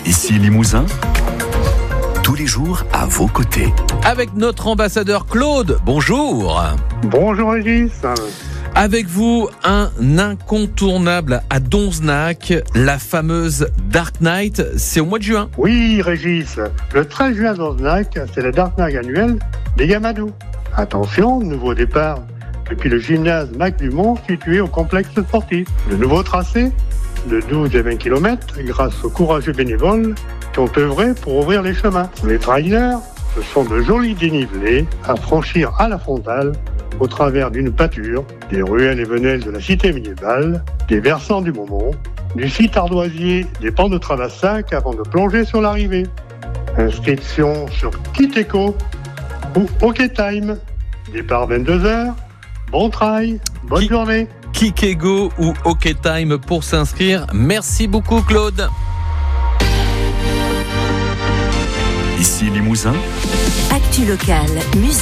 Ici Limousin, tous les jours à vos côtés. Avec notre ambassadeur Claude, bonjour. Bonjour Régis. Avec vous, un incontournable à Donzenac, la fameuse Dark Night, c'est au mois de juin. Oui Régis, le 13 juin à Donzenac, c'est la Dark Night annuelle des Gamadous. Attention, nouveau départ depuis le gymnase Mac Dumont situé au complexe sportif. Le nouveau tracé de 12 et 20 km grâce aux courageux bénévoles qui ont œuvré pour ouvrir les chemins. Pour les trailers, ce sont de jolis dénivelés à franchir à la frontale au travers d'une pâture, des ruelles et venelles de la cité médiévale, des versants du Momont, du site ardoisier des pans de Travassac avant de plonger sur l'arrivée. Inscription sur Kiteko ou OK Time. Départ 22h. Bon trail, bonne journée. Kikego ou OK Time pour s'inscrire. Merci beaucoup Claude. Ici Limousin. Actu locale, musique.